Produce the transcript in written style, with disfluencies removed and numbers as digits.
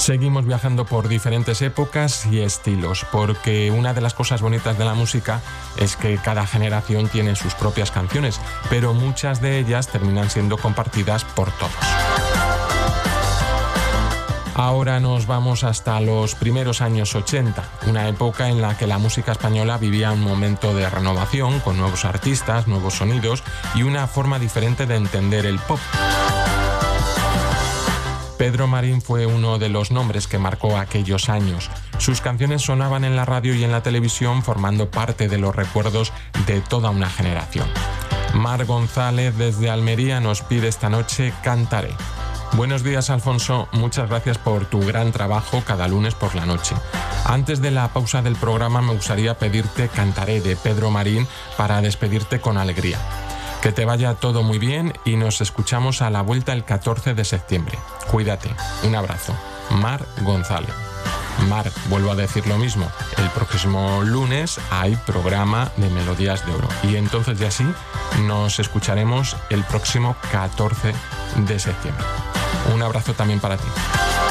Seguimos viajando por diferentes épocas y estilos, porque una de las cosas bonitas de la música es que cada generación tiene sus propias canciones, pero muchas de ellas terminan siendo compartidas por todos. Ahora nos vamos hasta los primeros años 80, una época en la que la música española vivía un momento de renovación, con nuevos artistas, nuevos sonidos y una forma diferente de entender el pop. Pedro Marín fue uno de los nombres que marcó aquellos años. Sus canciones sonaban en la radio y en la televisión, formando parte de los recuerdos de toda una generación. Mar González desde Almería nos pide esta noche Cantaré. Buenos días, Alfonso. Muchas gracias por tu gran trabajo cada lunes por la noche. Antes de la pausa del programa me gustaría pedirte Cantaré de Pedro Marín para despedirte con alegría. Que te vaya todo muy bien y nos escuchamos a la vuelta el 14 de septiembre. Cuídate. Un abrazo. Mar González. Mar, vuelvo a decir lo mismo. El próximo lunes hay programa de Melodías de Oro. Y entonces ya sí, nos escucharemos el próximo 14 de septiembre. Un abrazo también para ti.